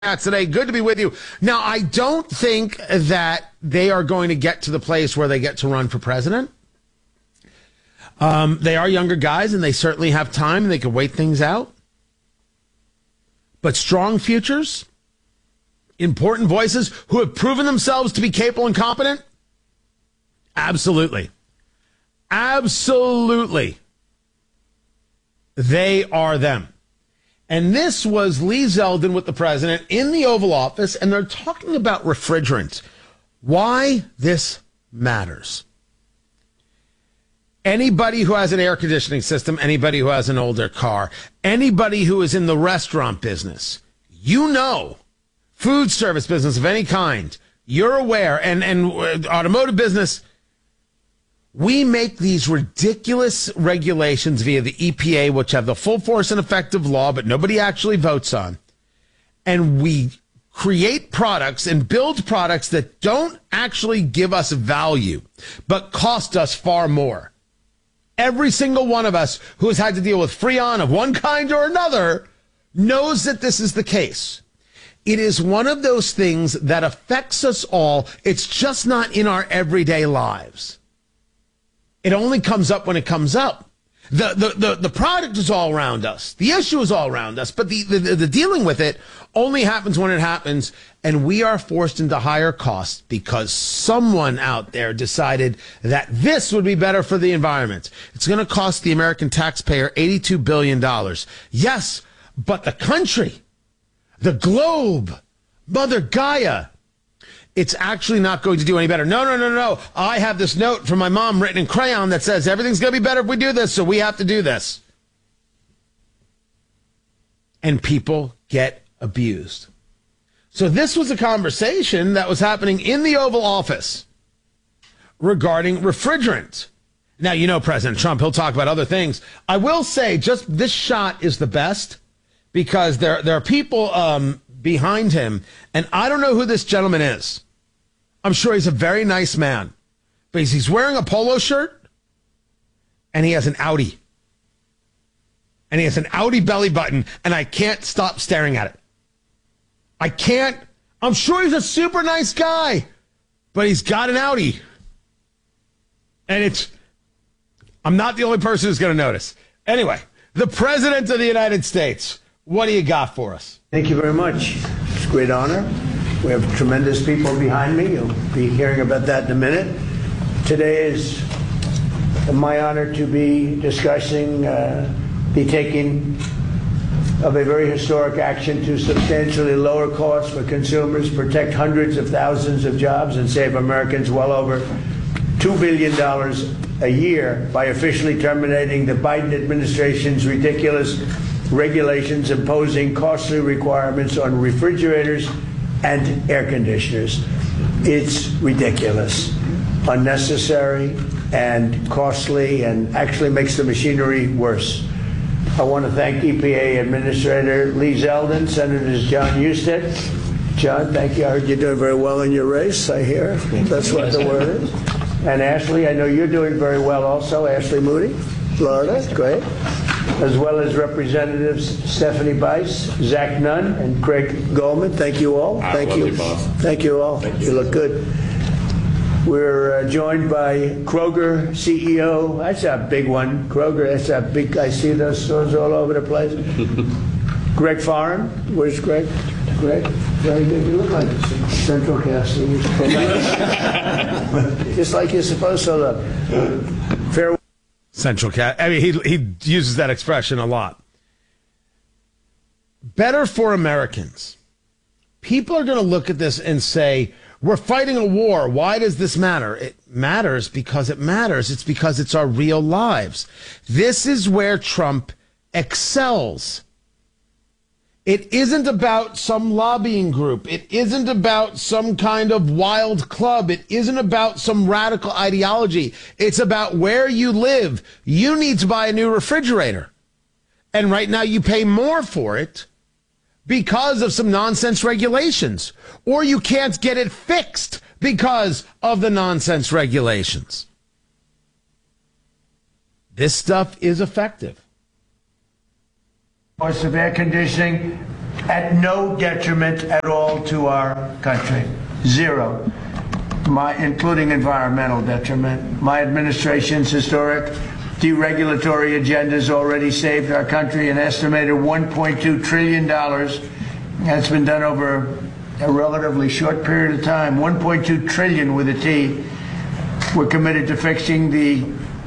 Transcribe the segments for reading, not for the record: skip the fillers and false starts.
Today. Good to be with you. Now, I don't think that they are going to get to the place where they get to run for president. They are younger guys, and they certainly have time, and they can wait things out. But strong futures, important voices who have proven themselves to be capable and competent, absolutely. Absolutely. They are them. And this was Lee Zeldin with the president in the Oval Office, and they're talking about refrigerant. Why this matters. Anybody who has an air conditioning system, anybody who has an older car, anybody who is in the restaurant business, you know, food service business of any kind, you're aware, and automotive business, we make these ridiculous regulations via the EPA, which have the full force and effect of law, but nobody actually votes on. And we create products and build products that don't actually give us value, but cost us far more. Every single one of us who has had to deal with Freon of one kind or another knows that this is the case. It is one of those things that affects us all. It's just not in our everyday lives. It only comes up when it comes up. The product is all around us. The issue is all around us. But the dealing with it only happens when it happens. And we are forced into higher costs because someone out there decided that this would be better for the environment. It's going to cost the American taxpayer $82 billion. Yes, but the country, the globe, Mother Gaia, it's actually not going to do any better. No. I have this note from my mom written in crayon that says everything's going to be better if we do this, so we have to do this. And people get abused. So this was a conversation that was happening in the Oval Office regarding refrigerant. Now, you know President Trump, he'll talk about other things. I will say just this shot is the best because there are people behind him, and I don't know who this gentleman is. I'm sure he's a very nice man, but he's wearing a polo shirt, and he has an Audi. And he has an Audi belly button, and I can't stop staring at it. I can't. I'm sure he's a super nice guy, but he's got an Audi. And I'm not the only person who's going to notice. Anyway, the President of the United States, what do you got for us? Thank you very much. It's a great honor. We have tremendous people behind me. You'll be hearing about that in a minute. Today is my honor to be discussing the taking of a very historic action to substantially lower costs for consumers, protect hundreds of thousands of jobs, and save Americans well over $2 billion a year by officially terminating the Biden administration's ridiculous regulations imposing costly requirements on refrigerators and air conditioners. It's ridiculous, unnecessary, and costly, and actually makes the machinery worse. I want to thank EPA Administrator Lee Zeldin, Senators John Husted. John, thank you. I heard you're doing very well in your race, I hear. That's what the word is. And Ashley, I know you're doing very well also. Ashley Moody, Florida, great. As well as Representatives Stephanie Bice, Zach Nunn, and Craig Goldman. Thank you all. Thank you. Thank you all. You look good. We're joined by Kroger CEO. That's a big one. Kroger, that's a big, I see those stores all over the place. Greg Foran. Where's Greg? Greg? Very good. You look like Central Casting. Just like you're supposed to look. Fair. Central Cat. I mean, he uses that expression a lot. Better for Americans. People are going to look at this and say, we're fighting a war. Why does this matter? It matters because it matters. It's because it's our real lives. This is where Trump excels. It isn't about some lobbying group. It isn't about some kind of wild club. It isn't about some radical ideology. It's about where you live. You need to buy a new refrigerator. And right now you pay more for it because of some nonsense regulations. Or you can't get it fixed because of the nonsense regulations. This stuff is effective. Cost of air conditioning at no detriment at all to our country. Zero. Including environmental detriment. My administration's historic deregulatory agenda has already saved our country an estimated $1.2 trillion. That's been done over a relatively short period of time. 1.2 trillion with a T. We're committed to fixing the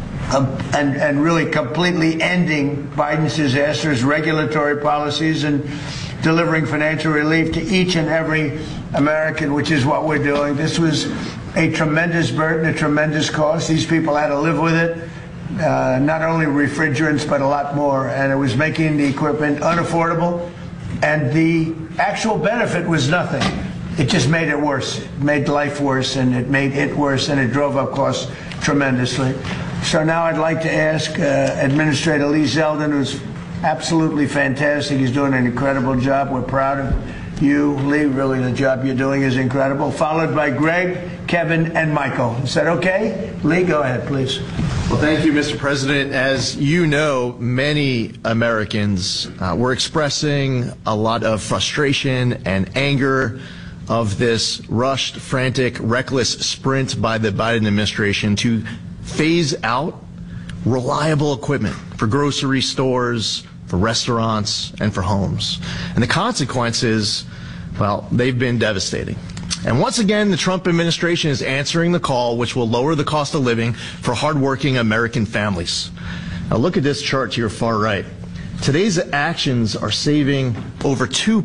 and really completely ending Biden's disastrous regulatory policies and delivering financial relief to each and every American, which is what we're doing. This was a tremendous burden, a tremendous cost. These people had to live with it, not only refrigerants, but a lot more. And it was making the equipment unaffordable. And the actual benefit was nothing. It just made it worse. It made life worse, and it made it worse, and it drove up costs tremendously. So now I'd like to ask Administrator Lee Zeldin, who's absolutely fantastic. He's doing an incredible job. We're proud of you, Lee. Really, the job you're doing is incredible. Followed by Greg, Kevin, and Michael. Is that okay? Lee, go ahead, please. Well, thank you, Mr. President. As you know, many Americans were expressing a lot of frustration and anger of this rushed, frantic, reckless sprint by the Biden administration to phase out reliable equipment for grocery stores, for restaurants, and for homes. And the consequences, well, they've been devastating. And once again, the Trump administration is answering the call, which will lower the cost of living for hardworking American families. Now look at this chart to your far right. Today's actions are saving over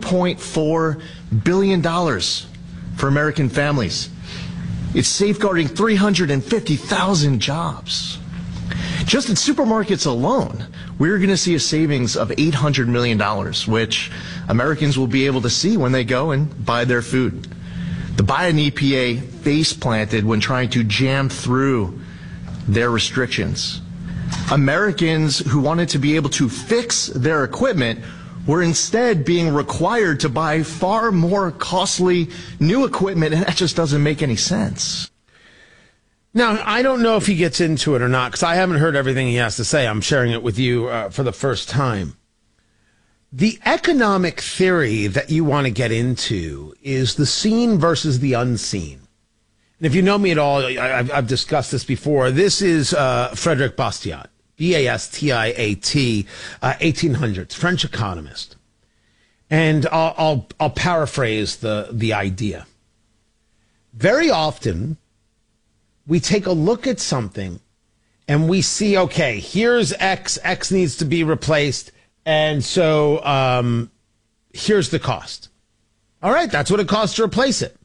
$2.4 billion for American families. It's safeguarding 350,000 jobs. Just in supermarkets alone, we're going to see a savings of $800 million, which Americans will be able to see when they go and buy their food. The Biden EPA face planted when trying to jam through their restrictions. Americans who wanted to be able to fix their equipment were instead being required to buy far more costly new equipment, and that just doesn't make any sense. Now, I don't know if he gets into it or not, because I haven't heard everything he has to say. I'm sharing it with you for the first time. The economic theory that you want to get into is the seen versus the unseen. And if you know me at all, I've discussed this before. This is Frederick Bastiat, B-A-S-T-I-A-T, 1800s, French economist. And I'll paraphrase the idea. Very often, we take a look at something and we see, okay, here's X needs to be replaced, and so here's the cost. All right, that's what it costs to replace it.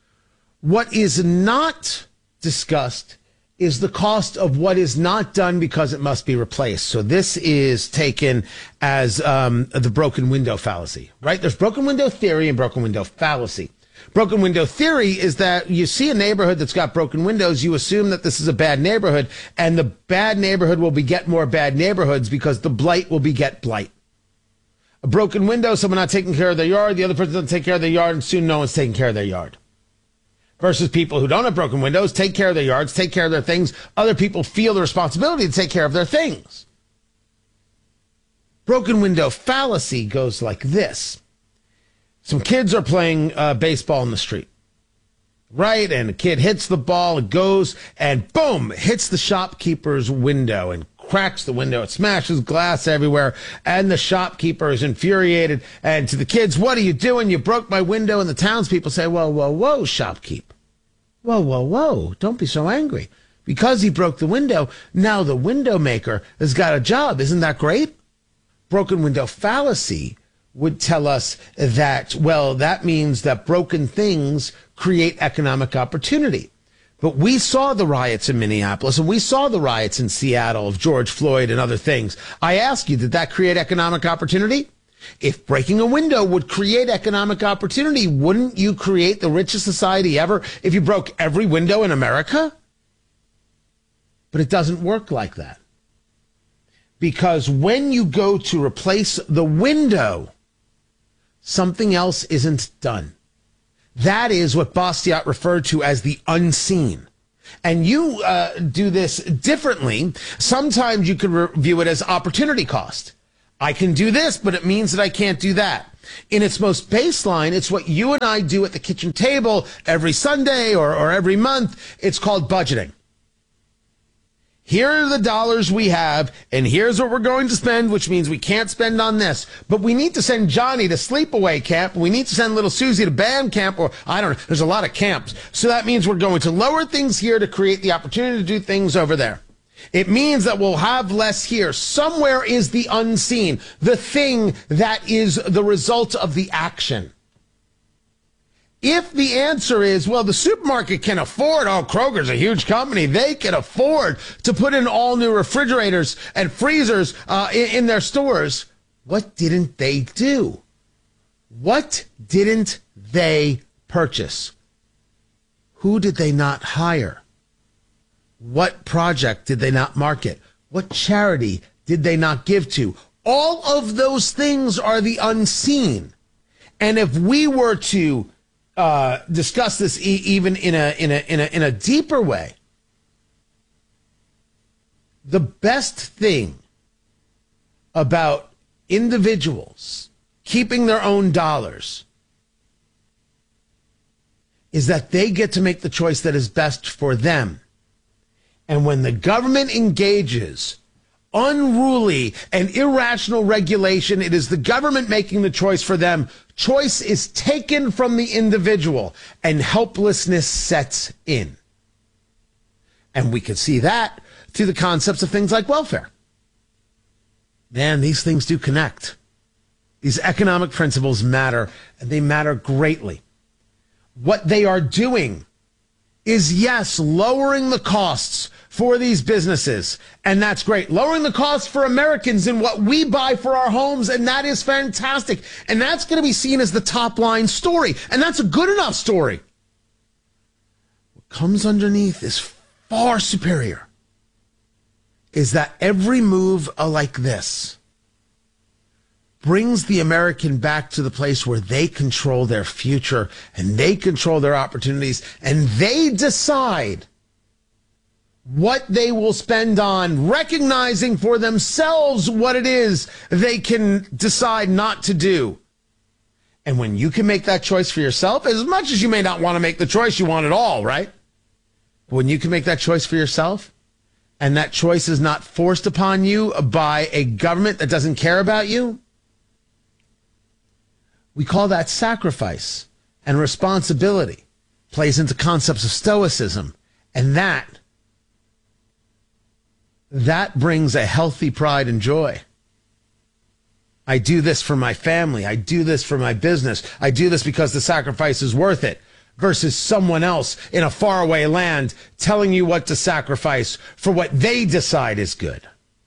What is not discussed is the cost of what is not done because it must be replaced. So this is taken as the broken window fallacy, right? There's broken window theory and broken window fallacy. Broken window theory is that you see a neighborhood that's got broken windows, you assume that this is a bad neighborhood, and the bad neighborhood will beget more bad neighborhoods because the blight will beget blight. A broken window, someone not taking care of their yard, the other person doesn't take care of their yard, and soon no one's taking care of their yard. Versus people who don't have broken windows, take care of their yards, take care of their things. Other people feel the responsibility to take care of their things. Broken window fallacy goes like this. Some kids are playing baseball in the street, right? And a kid hits the ball, it goes, and boom, hits the shopkeeper's window and cracks the window. It smashes glass everywhere, and the shopkeeper is infuriated. And to the kids, what are you doing? You broke my window. And the townspeople say, whoa, whoa, whoa, shopkeep. Whoa, whoa, whoa, don't be so angry. Because he broke the window, now the window maker has got a job. Isn't that great? Broken window fallacy would tell us that, well, that means that broken things create economic opportunity. But we saw the riots in Minneapolis, and we saw the riots in Seattle of George Floyd and other things. I ask you, did that create economic opportunity? If breaking a window would create economic opportunity, wouldn't you create the richest society ever if you broke every window in America? But it doesn't work like that. Because when you go to replace the window, something else isn't done. That is what Bastiat referred to as the unseen. And you do this differently. Sometimes you could view it as opportunity cost. I can do this, but it means that I can't do that. In its most baseline, it's what you and I do at the kitchen table every Sunday or every month. It's called budgeting. Here are the dollars we have, and here's what we're going to spend, which means we can't spend on this. But we need to send Johnny to sleepaway camp. We need to send little Susie to band camp, or I don't know. There's a lot of camps. So that means we're going to lower things here to create the opportunity to do things over there. It means that we'll have less here. Somewhere is the unseen, the thing that is the result of the action. If the answer is, well, the supermarket can afford, Kroger's a huge company, they can afford to put in all new refrigerators and freezers in their stores, what didn't they do? What didn't they purchase? Who did they not hire? What project did they not market? What charity did they not give to? All of those things are the unseen. And if we were to discuss this even in a deeper way, the best thing about individuals keeping their own dollars is that they get to make the choice that is best for them. And when the government engages unruly and irrational regulation, it is the government making the choice for them. Choice is taken from the individual, and helplessness sets in. And we can see that through the concepts of things like welfare. Man, these things do connect. These economic principles matter, and they matter greatly. What they are doing is, yes, lowering the costs for these businesses, and that's great. Lowering the costs for Americans in what we buy for our homes, and that is fantastic. And that's going to be seen as the top line story, and that's a good enough story. What comes underneath is far superior, is that every move like this brings the American back to the place where they control their future and they control their opportunities, and they decide what they will spend on, recognizing for themselves what it is they can decide not to do. And when you can make that choice for yourself, as much as you may not want to make the choice, you want it all, right? But when you can make that choice for yourself, and that choice is not forced upon you by a government that doesn't care about you, we call that sacrifice. And responsibility plays into concepts of stoicism. And that brings a healthy pride and joy. I do this for my family. I do this for my business. I do this because the sacrifice is worth it, versus someone else in a faraway land telling you what to sacrifice for what they decide is good.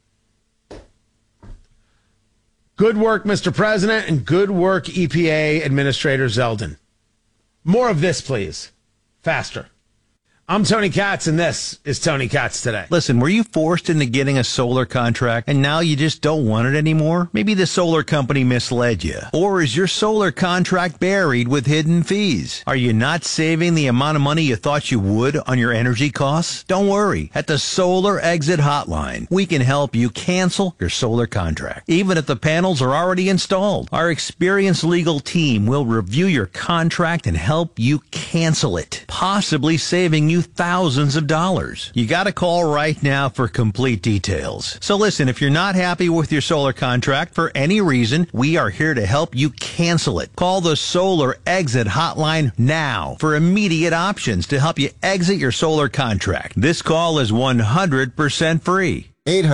Good work, Mr. President, and good work, EPA Administrator Zeldin. More of this, please. Faster. I'm Tony Katz, and this is Tony Katz Today. Listen, were you forced into getting a solar contract and now you just don't want it anymore? Maybe the solar company misled you. Or is your solar contract buried with hidden fees? Are you not saving the amount of money you thought you would on your energy costs? Don't worry. At the Solar Exit Hotline, we can help you cancel your solar contract, even if the panels are already installed. Our experienced legal team will review your contract and help you cancel it, possibly saving you thousands of dollars. You got to call right now for complete details. So listen, if you're not happy with your solar contract for any reason, we are here to help you cancel it. Call the Solar Exit Hotline now for immediate options to help you exit your solar contract. This call is 100% free.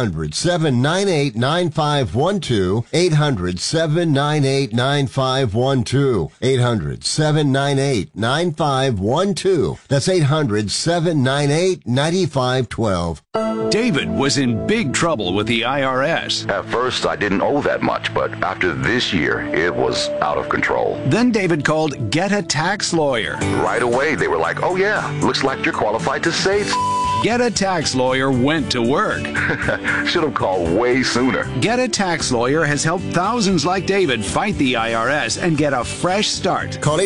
800-798-9512. 800-798-9512. 800-798-9512. That's 800-798-9512. David was in big trouble with the IRS. At first, I didn't owe that much, but after this year, it was out of control. Then David called Get a Tax Lawyer. Right away, they were like, oh yeah, looks like you're qualified to save. Get a Tax Lawyer went to work. Should have called way sooner. Get a Tax Lawyer has helped thousands like David fight the IRS and get a fresh start. Call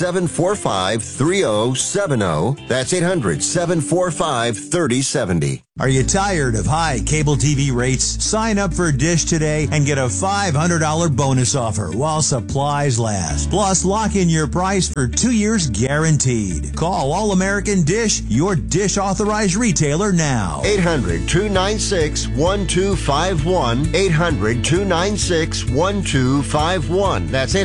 800-745-3070. That's 800-745-3070. Are you tired of high cable TV rates? Sign up for Dish today and get a $500 bonus offer while supplies last. Plus, lock in your price for 2 years guaranteed. Call All American Dish, your Dish authorized retailer now. 800-296-1251. 800-296-1251. That's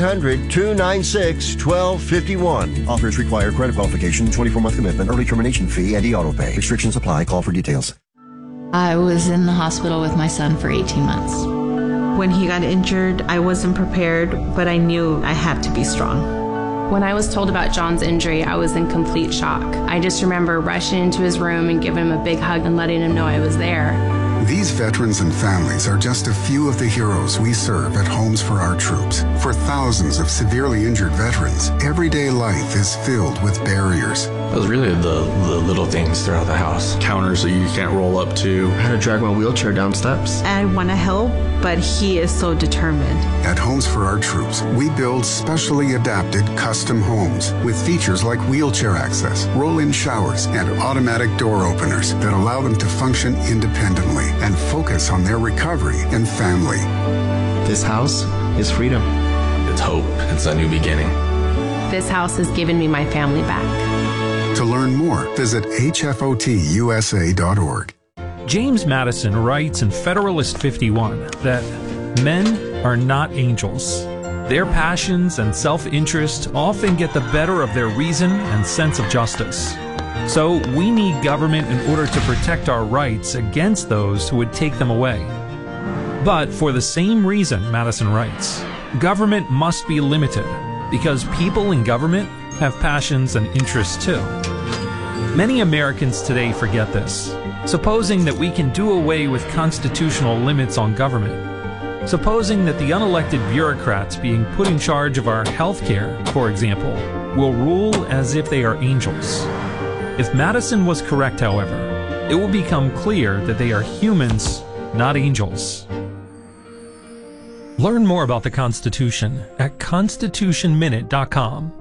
800-296-1251. Offers require credit qualification, 24-month commitment, early termination fee, and e-auto pay. Restrictions apply. Call for details. I was in the hospital with my son for 18 months. When he got injured, I wasn't prepared, but I knew I had to be strong. When I was told about John's injury, I was in complete shock. I just remember rushing into his room and giving him a big hug and letting him know I was there. These veterans and families are just a few of the heroes we serve at Homes for Our Troops. For thousands of severely injured veterans, everyday life is filled with barriers. It was really the little things throughout the house. Counters that you can't roll up to. How to drag my wheelchair down steps. I want to help, but he is so determined. At Homes for Our Troops, we build specially adapted custom homes with features like wheelchair access, roll-in showers, and automatic door openers that allow them to function independently and focus on their recovery and family. This house is freedom. It's hope. It's a new beginning. This house has given me my family back. To learn more, visit hfotusa.org. James Madison writes in Federalist 51 that men are not angels. Their passions and self-interest often get the better of their reason and sense of justice. So we need government in order to protect our rights against those who would take them away. But for the same reason, Madison writes, government must be limited because people in government have passions and interests too. Many Americans today forget this, supposing that we can do away with constitutional limits on government. Supposing that the unelected bureaucrats being put in charge of our health care, for example, will rule as if they are angels. If Madison was correct, however, it will become clear that they are humans, not angels. Learn more about the Constitution at constitutionminute.com.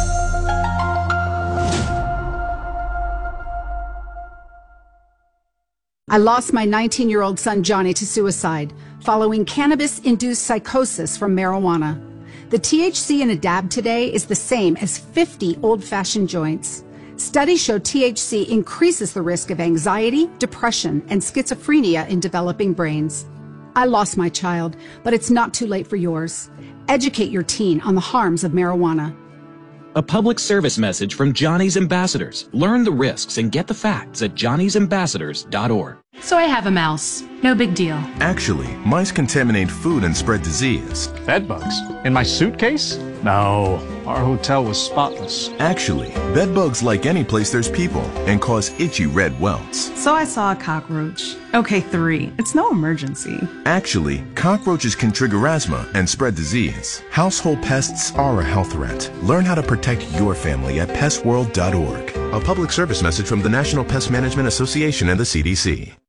I lost my 19-year-old son Johnny to suicide following cannabis-induced psychosis from marijuana. The THC in a dab today is the same as 50 old-fashioned joints. Studies show THC increases the risk of anxiety, depression, and schizophrenia in developing brains. I lost my child, but it's not too late for yours. Educate your teen on the harms of marijuana. A public service message from Johnny's Ambassadors. Learn the risks and get the facts at johnnysambassadors.org. So I have a mouse. No big deal. Actually, mice contaminate food and spread disease. Bed bugs? In my suitcase? No, our hotel was spotless. Actually, bed bugs like any place there's people and cause itchy red welts. So I saw a cockroach. Okay, 3. It's no emergency. Actually, cockroaches can trigger asthma and spread disease. Household pests are a health threat. Learn how to protect your family at pestworld.org. A public service message from the National Pest Management Association and the CDC.